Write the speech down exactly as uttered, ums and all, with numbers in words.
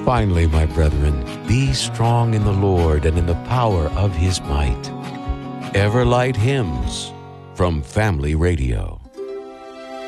Finally, my brethren, be strong in the Lord and in the power of his might. Everlight Hymns from Family Radio.